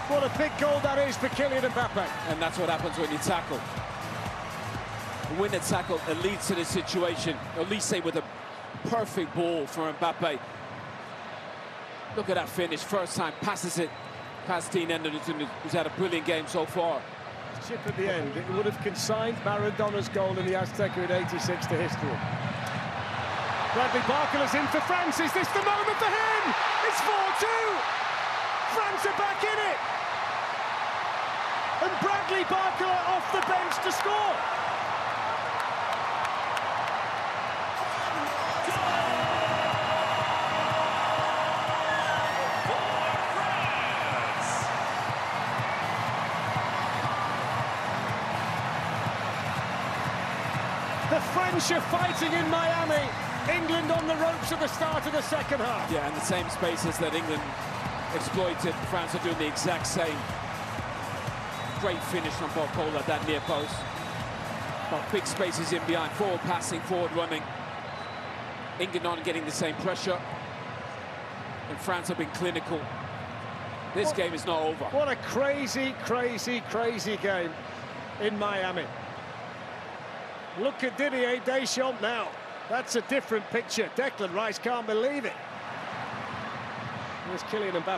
What a big goal that is for Kylian Mbappe. And that's what happens when you tackle. When a tackle, it leads to the situation, at least say with a perfect ball for Mbappe. Look at that finish, first time, passes it past Dean Henderson, who's had a brilliant game so far. Chip at the end, it would have consigned Maradona's goal in the Azteca in '86 to history. Bradley Barcola is in for France. Is this the moment for him? It's 4-2. France are back in it. And Bradley Barcola off the bench to score. The French are fighting in Miami. England on the ropes at the start of the second half. Yeah, and the same spaces that England exploited, France are doing the exact same. Great finish from Barcola, that near post. But big spaces in behind, forward passing, forward running. England aren't getting the same pressure. And France have been clinical. This game is not over. What a crazy, crazy, crazy game in Miami. Look at Didier Deschamps now. That's a different picture. Declan Rice can't believe it. Here's Kylian Mbappe.